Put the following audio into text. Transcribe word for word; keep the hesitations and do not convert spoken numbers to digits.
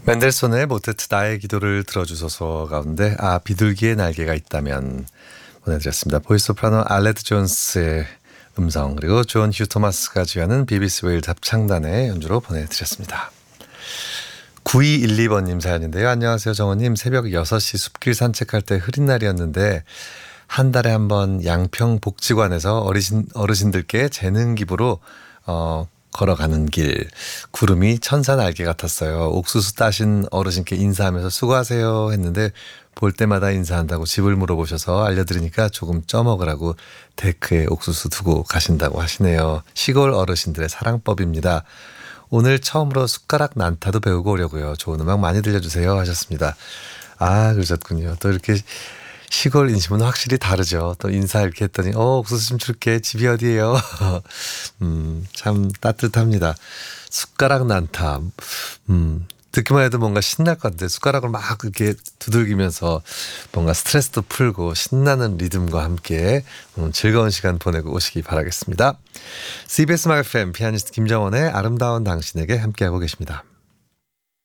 멘델손의 모테트 나의 기도를 들어주소서 가운데 아 비둘기의 날개가 있다면 보내드렸습니다. 보이소프라노 알레드 존스의 음성 그리고 존 휴 토마스가 주하는 비비씨 웨일즈 합창단의 연주로 보내드렸습니다. 구이일이 번님 사연인데요. 안녕하세요 정원님. 새벽 여섯 시 숲길 산책할 때 흐린 날이었는데 한 달에 한 번 양평 복지관에서 어르신, 어르신들께 재능 기부로 어, 걸어가는 길 구름이 천사 날개 같았어요. 옥수수 따신 어르신께 인사하면서 수고하세요 했는데 볼 때마다 인사한다고 집을 물어보셔서 알려드리니까 조금 쪄먹으라고 데크에 옥수수 두고 가신다고 하시네요. 시골 어르신들의 사랑법입니다. 오늘 처음으로 숟가락 난타도 배우고 오려고요. 좋은 음악 많이 들려주세요 하셨습니다. 아 그러셨군요. 또 이렇게 시골 인심은 확실히 다르죠. 또 인사 이렇게 했더니 어 옥수수 좀 줄게. 집이 어디예요? 음, 참 따뜻합니다. 숟가락 난타. 음, 듣기만 해도 뭔가 신날 것 같은데 숟가락을 막 이렇게 두들기면서 뭔가 스트레스도 풀고 신나는 리듬과 함께 음, 즐거운 시간 보내고 오시기 바라겠습니다. 씨비에스 말 에프엠 피아니스트 김정원의 아름다운 당신에게 함께하고 계십니다.